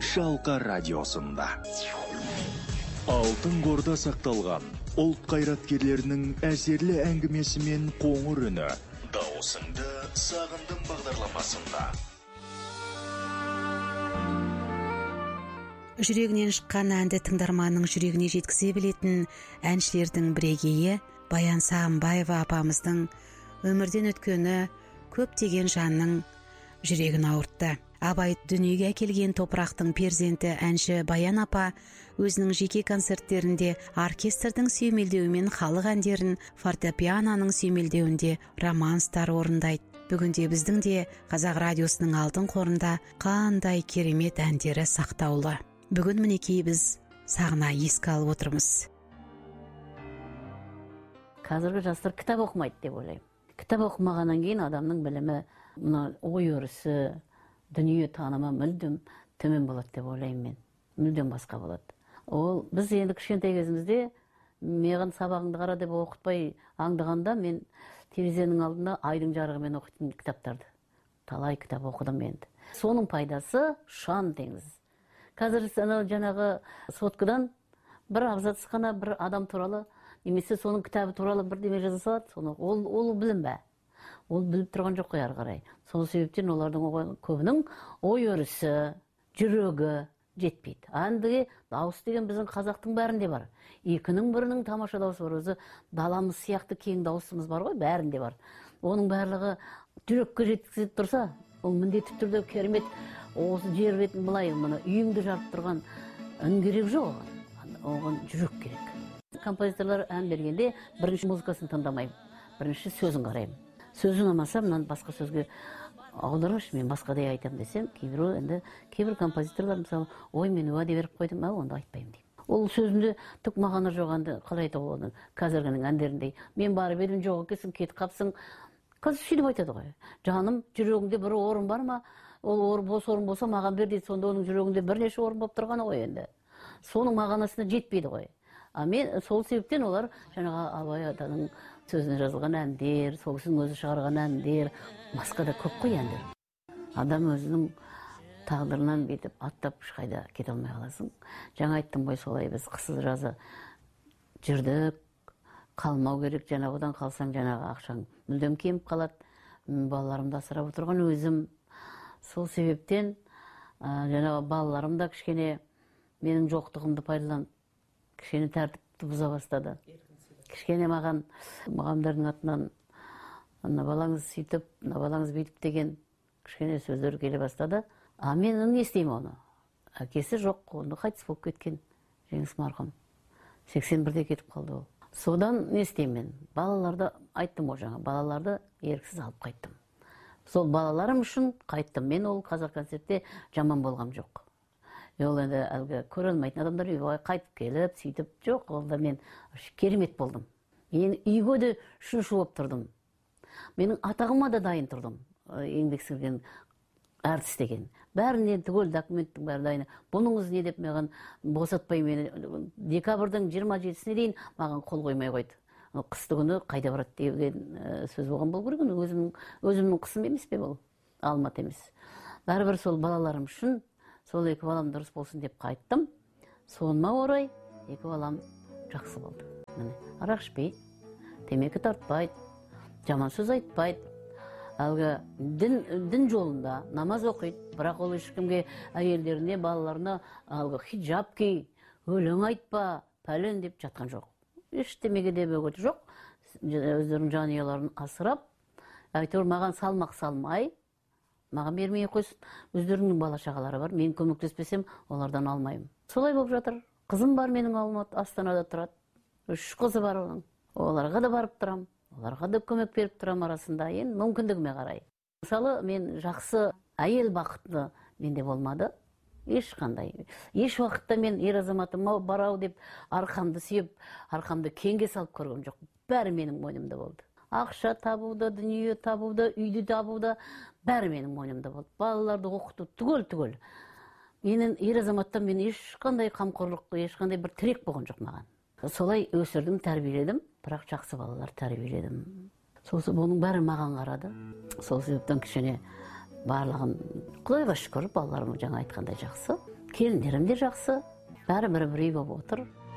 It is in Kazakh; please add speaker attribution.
Speaker 1: Шалқа радиосында. Алтын қорда сақталған ұлт қайраткерлерінің әсерлі әңгімесі мен қоңыр үні. Дауысыңды сағындым бағдарламасында.
Speaker 2: Жүрегінен шыққан әнді тыңдарманның жүрегіне жеткізе білетін әншілердің бірегейі Баян Сағымбаева апамыздың өмірден өткені көптеген жанның жүрегін ауыртты. Абай дүниеге әкелген топырақтың перзенті әнші Баян апа өзінің жеке концерттерінде оркестрдің сүйемелдеуімен халық әндерін, фортепианоның сүйемелдеуінде романстар орындайды. Бүгінде біздің де Қазақ радиосының алтын қорында қандай керемет әндері сақтаулы. Бүгін мінекей біз сағына еске алып отырмыз.
Speaker 3: Қазіргі жастар кітап оқымайды деп ойлаймын. Кітап оқымағаннан кейін адамның білімі, ой өрісі, дүние танымы мүлдем төмен болады деп ойлаймын мен. Мүлдем басқа болады. Ол біз енді кішкентай кезімізде маған сабағыңды қара деп оқытпай аңдығанда мен терезенің алдында айдың жарығымен оқитын кітаптарды. Талай кітап оқыдым енді. Соның пайдасы шан теңіз. Қазір жаңағы соткадан бір абзац қана бір адам туралы, немесе соның кітабы туралы бірдеме жаза салады, ол білім бе? Ол біліп тұрған жоқ қой ары қарай. Сол себептен олардың көбінің ой өрісі, жүрегі жетпейді. Андығы дауыс деген біздің қазақтың бәрінде бар. Екінің бірінің тамаша дауысы бар. Өзі даламыз сияқты кең дауысымыз бар ғой, бәрінде бар. Оның барлығы жүрекке жеткізіп тұрса, ол міндетті түрде керемет. Осы жер бетін былай, үйіңді жарып тұрған үн керек жоқ оған жүрек керек. Композиторлар ән бергенде бірінші музыкасын тыңдамаймын, бірінші сөзін қараймын. Сөзін ұнамаса, басқа сөзге аударыңызшы, мен басқадай айтамын десем, кейбір композиторлар мысалы, ой, мен уәде беріп қойдым, онда айтпаймын деймін. Ол сөзінде түк мағына жоғанды қалай айтады оны, қазіргінің әндеріндей. Мен барып едім, жоқ екенсің, кетіп қапсың. Қазір сөйтіп айтады ғой. Жаным, жүрегіңде бір орын бар ма? Ол бос орын болса, маған бер дейді, сонда оның жүрегінде бірнеше орын болып тұрғаны ғой енді. Соның мағанасына жетпейді ғой. Мен сол себептен олар жаңағы Абай атаның сөзіне жазылған әндер, сол кісінің өзі шығарған әндер, басқа да көп қой әндер. Адам өзінің тағдырынан бетіп аттап ешқайда кете алмай қаласың. Жаңа айттым ғой, солай біз қысы жазы жүрдік, қалмау керек, одан қалсаң жаңағы ақшаң мүлдем кеміп қалады. Балаларымды асырап отырған өзім. Сол себептен жаңағы балаларым да кішкене менің жоқтығымды пайдаланып, кішкене тәртіпті бұза бастады. Кішкене маған мұғалімдердің атынан балаңыз сөйтіп, балаңыз бүйтіп деген кішкене сөздер келе бастады. Мен не істеймін оны? Әкесі жоқ, оны қайтыс болып кеткен Жеңіс марқұм. 81-де кетіп қалды ол. Содан не істеймін мен? Балаларды айттым ғой жаңа, балаларды еріксіз алып қайттым. Сол балаларым үшін қайттым. Мен ол қазақ концертте жаман болғам жоқ. Ол енді әлгі көре алмайтын адамдар үйге қайтып келіп, сөйтіп жоқ, ол да мен керемет болдым. Мен үйге де үшінші болып тұрдым. Менің атағыма да дайын тұрдым. Еңбек сіңірген әртіс деген. Бәріне түгел документтің бәрі дайын. Бұныңыз не деп маған босатпай мені декабрьдің 27-сіне дейін маған қол қоймай қойды. Қысты күні қайда барады деген сөз болған бол керек. Өзімнің қысым емес пе бұл? Алматы емес. Бәрібір сол балаларым үшін сол екі балам дұрыс болсын деп қайттым. Соныма орай екі балам жақсы болды. Арақ ішпейді, темекі тартпайды, жаман сөз айтпайды. Әлгі дін жолында намаз оқиды, бірақ ол ешкімге әйелдеріне, балаларына әлгі хиджаб ки, өлең айтпа, пәлен деп жатқан жоқ. Ештемеге де бөгеті жоқ. Өздерінің жанұяларын асырап, әйтеуір маған салмақ салмай, маған бермей қойсын. Өздерінің бала шағалары бар, мен көмектеспесем, олардан алмаймын. Солай болып жатыр. Қызым бар менің Астанада тұрады. 3 қызы бар оның. Оларға да барып тұрам. Оларға да көмек беріп тұрам арасында, енді мүмкіндігіме қарай. Мысалы, мен жақсы әйел бақытты менде болмады. Ешқандай. Еш уақытта мен ер азаматым барау деп арқамды сүйіп, арқамды кеңге салып көргем жоқ. Бәрі менің мойнымда болды. Ақша табуды, дүние табуды, үйді табуды, бәрі менің мойнымда болды. Балаларды оқыту түгел. Менің ер азаматтан мен ешқандай қамқорлық, ешқандай бір тірек болған жоқ маған. Солай өсірдім, тәрбиеледім, бірақ жақсы балалар тәрбиеледім. Сосы бұның бәрі маған қарады. Сол себептен кішкене барлығын құдайға шүкір балаларым жаңа айтқандай жақсы, келіндерім де жақсы, бәрі бір үй болып отыр.